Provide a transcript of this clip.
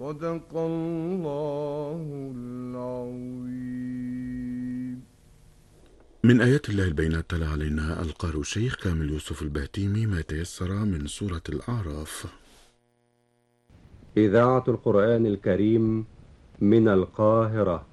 صدق الله العظيم. من آيات الله البينات تلا علينا القارئ الشيخ كامل يوسف البهتيمي ما تيسر من سورة الأعراف. إذاعة القرآن الكريم من القاهرة.